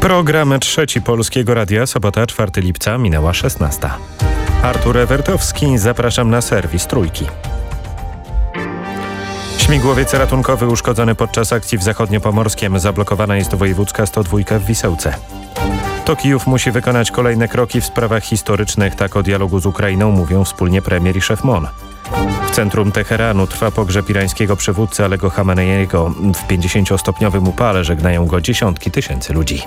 Program trzeci Polskiego Radia, sobota 4 lipca, minęła 16. Artur Ewertowski, zapraszam na serwis Trójki. Śmigłowiec ratunkowy uszkodzony podczas akcji w Zachodniopomorskiem. Zablokowana jest wojewódzka 102 w Wisełce. To Kijów musi wykonać kolejne kroki w sprawach historycznych. Tak o dialogu z Ukrainą mówią wspólnie premier i szef MON. W centrum Teheranu trwa pogrzeb irańskiego przywódcy Alego Chameneiego. W 50-stopniowym upale żegnają go dziesiątki tysięcy ludzi.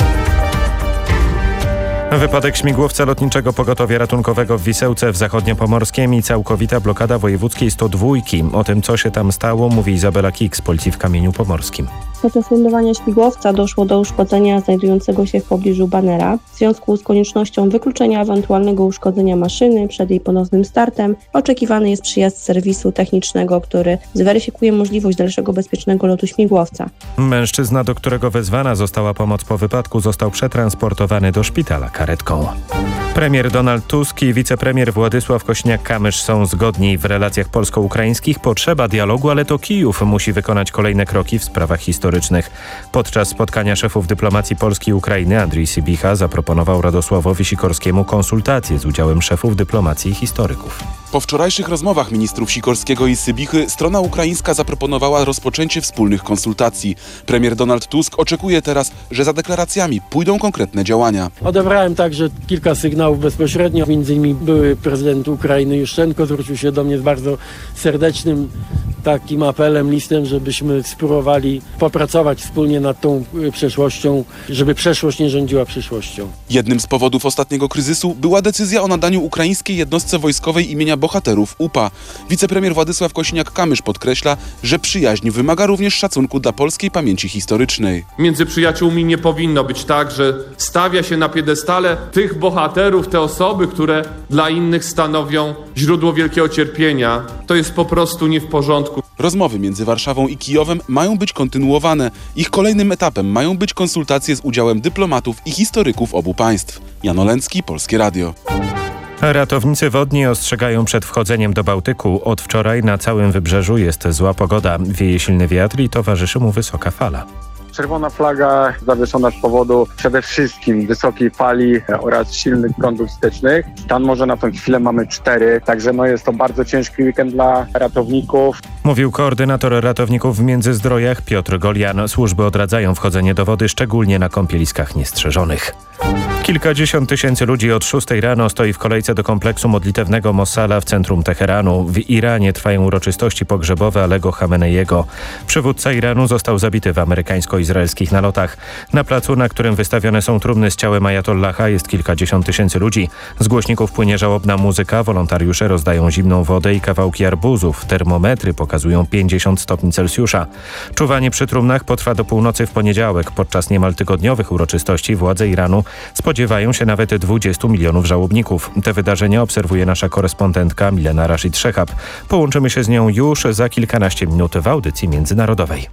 Wypadek śmigłowca lotniczego pogotowia ratunkowego w Wisełce w Zachodniopomorskiem i całkowita blokada wojewódzkiej 102. O tym, co się tam stało, mówi Izabela Kik z Policji w Kamieniu Pomorskim. Podczas lądowania śmigłowca doszło do uszkodzenia znajdującego się w pobliżu banera. W związku z koniecznością wykluczenia ewentualnego uszkodzenia maszyny przed jej ponownym startem oczekiwany jest przyjazd serwisu technicznego, który zweryfikuje możliwość dalszego bezpiecznego lotu śmigłowca. Mężczyzna, do którego wezwana została pomoc po wypadku, został przetransportowany do szpitala karetką. Premier Donald Tusk i wicepremier Władysław Kosiniak-Kamysz są zgodni w relacjach polsko-ukraińskich. Potrzeba dialogu, ale to Kijów musi wykonać kolejne kroki w sprawach historycznych. Podczas spotkania szefów dyplomacji Polski i Ukrainy Andrii Sybicha zaproponował Radosławowi Sikorskiemu konsultacje z udziałem szefów dyplomacji i historyków. Po wczorajszych rozmowach ministrów Sikorskiego i Sybichy strona ukraińska zaproponowała rozpoczęcie wspólnych konsultacji. Premier Donald Tusk oczekuje teraz, że za deklaracjami pójdą konkretne działania. Odebrałem także kilka sygnałów bezpośrednio. Między innymi były prezydent Ukrainy Juszczenko zwrócił się do mnie z bardzo serdecznym takim apelem, listem, żebyśmy spróbowali popracować wspólnie nad tą przeszłością, żeby przeszłość nie rządziła przyszłością. Jednym z powodów ostatniego kryzysu była decyzja o nadaniu ukraińskiej jednostce wojskowej imienia bohaterów UPA. Wicepremier Władysław Kosiniak-Kamysz podkreśla, że przyjaźń wymaga również szacunku dla polskiej pamięci historycznej. Między przyjaciółmi nie powinno być tak, że stawia się na piedestale tych bohaterów, te osoby, które dla innych stanowią źródło wielkiego cierpienia. To jest po prostu nie w porządku. Rozmowy między Warszawą i Kijowem mają być kontynuowane. Ich kolejnym etapem mają być konsultacje z udziałem dyplomatów i historyków obu państw. Jan Olęcki, Polskie Radio. Ratownicy wodni ostrzegają przed wchodzeniem do Bałtyku. Od wczoraj na całym wybrzeżu jest zła pogoda. Wieje silny wiatr i towarzyszy mu wysoka fala. Czerwona flaga zawieszona z powodu przede wszystkim wysokiej fali oraz silnych prądów wstecznych. Stan morza na tę chwilę mamy 4, także jest to bardzo ciężki weekend dla ratowników. Mówił koordynator ratowników w Międzyzdrojach Piotr Golian. Służby odradzają wchodzenie do wody, szczególnie na kąpieliskach niestrzeżonych. Kilkadziesiąt tysięcy ludzi od 6 rano stoi w kolejce do kompleksu modlitewnego Mossala w centrum Teheranu. W Iranie trwają uroczystości pogrzebowe Alego Chameneiego. Przywódca Iranu został zabity w amerykańsko-izraelskich nalotach. Na placu, na którym wystawione są trumny z ciałem ajatollaha, jest kilkadziesiąt tysięcy ludzi. Z głośników płynie żałobna muzyka, wolontariusze rozdają zimną wodę i kawałki arbuzów. Termometry pokazują 50 stopni Celsjusza. Czuwanie przy trumnach potrwa do północy w poniedziałek. Podczas niemal tygodniowych uroczystości władze Iranu spodziewają się nawet 20 milionów żałobników. Te wydarzenia obserwuje nasza korespondentka Milena Rashid-Szechab. Połączymy się z nią już za kilkanaście minut w audycji międzynarodowej.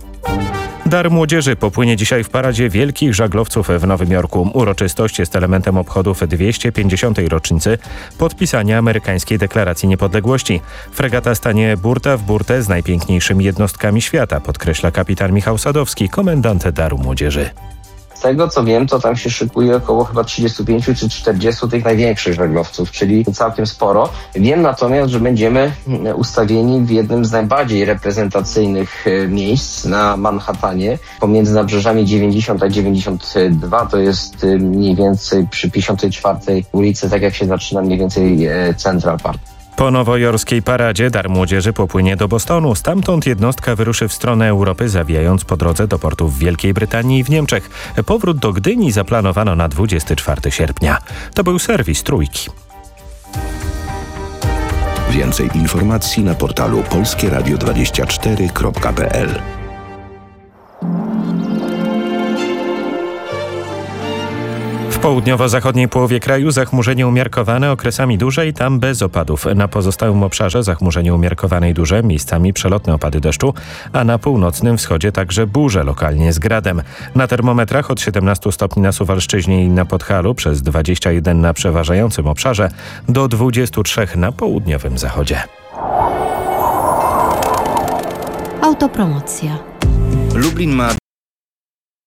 Dar Młodzieży popłynie dzisiaj w paradzie wielkich żaglowców w Nowym Jorku. Uroczystość jest elementem obchodów 250. rocznicy podpisania amerykańskiej deklaracji niepodległości. Fregata stanie burta w burtę z najpiękniejszymi jednostkami świata, podkreśla kapitan Michał Sadowski, komendant Daru Młodzieży. Z tego co wiem, to tam się szykuje około chyba 35 czy 40 tych największych żaglowców, czyli całkiem sporo. Wiem natomiast, że będziemy ustawieni w jednym z najbardziej reprezentacyjnych miejsc na Manhattanie, pomiędzy nabrzeżami 90 a 92, to jest mniej więcej przy 54 ulicy, tak jak się zaczyna mniej więcej Central Park. Po nowojorskiej paradzie Dar Młodzieży popłynie do Bostonu. Stamtąd jednostka wyruszy w stronę Europy, zawijając po drodze do portów w Wielkiej Brytanii i w Niemczech. Powrót do Gdyni zaplanowano na 24 sierpnia. To był serwis Trójki. Więcej informacji na portalu polskieradio24.pl. W południowo-zachodniej połowie kraju zachmurzenie umiarkowane, okresami duże i tam bez opadów. Na pozostałym obszarze zachmurzenie umiarkowane i duże, miejscami przelotne opady deszczu, a na północnym wschodzie także burze, lokalnie z gradem. Na termometrach od 17 stopni na Suwalszczyźnie i na Podhalu, przez 21 na przeważającym obszarze, do 23 na południowym zachodzie. Autopromocja. Lublin ma